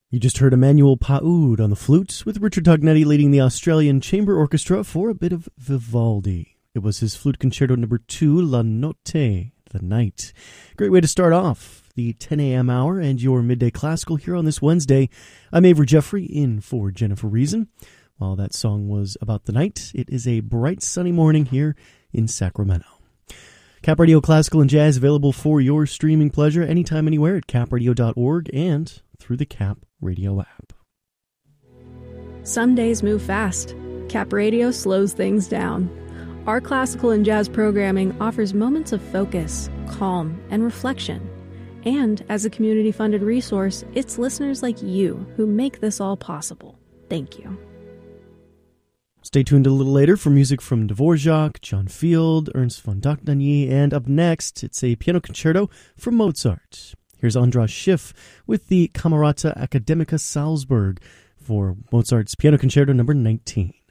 You just heard Emmanuel Paoud on the flute, with Richard Tognetti leading the Australian Chamber Orchestra for a bit of Vivaldi. It was his Flute Concerto No. 2, La Notte, the Night. Great way to start off the 10 a.m. hour and your Midday Classical here on this Wednesday. I'm Avery Jeffrey, in for Jennifer Reason. While that song was about the night, it is a bright sunny morning here in Sacramento. Cap Radio Classical and Jazz available for your streaming pleasure anytime, anywhere at capradio.org and through the Cap Radio app. Some days move fast. Cap Radio slows things down. Our classical and jazz programming offers moments of focus, calm, and reflection. And as a community-funded resource, it's listeners like you who make this all possible. Thank you. Stay tuned a little later for music from Dvorak, John Field, Ernst von Dagny, and up next, it's a piano concerto from Mozart. Here's Andras Schiff with the Camerata Academica Salzburg for Mozart's Piano Concerto No. 19.